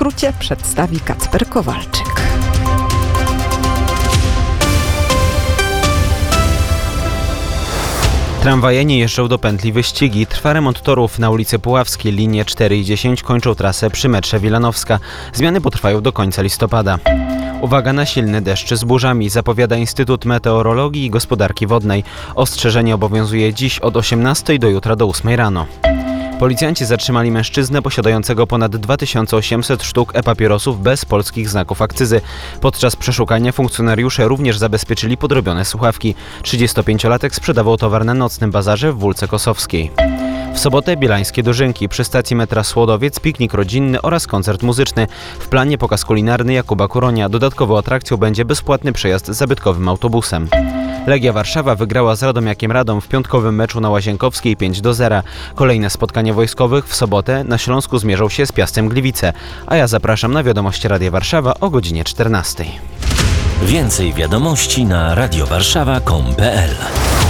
skrócie przedstawi Kacper Kowalczyk. Tramwaje nie jeżdżą do pętli wyścigi. Trwa remont torów na ulicy Puławskiej. Linie 4 i 10 kończą trasę przy metrze Wilanowska. Zmiany potrwają do końca listopada. Uwaga na silny deszcz z burzami, zapowiada Instytut Meteorologii i Gospodarki Wodnej. Ostrzeżenie obowiązuje dziś od 18 do jutra do 8 rano. Policjanci zatrzymali mężczyznę posiadającego ponad 2800 sztuk e-papierosów bez polskich znaków akcyzy. Podczas przeszukania funkcjonariusze również zabezpieczyli podrobione słuchawki. 35-latek sprzedawał towar na nocnym bazarze w Wólce Kosowskiej. W sobotę bielańskie dożynki, przy stacji metra Słodowiec, piknik rodzinny oraz koncert muzyczny. W planie pokaz kulinarny Jakuba Kuronia. Dodatkową atrakcją będzie bezpłatny przejazd zabytkowym autobusem. Legia Warszawa wygrała z Radomiakiem Radom w piątkowym meczu na Łazienkowskiej 5-0. Kolejne spotkania wojskowych w sobotę na Śląsku zmierzą się z Piastem Gliwice. A ja zapraszam na wiadomości Radia Warszawa o godzinie 14. Więcej wiadomości na radiowarszawa.com.pl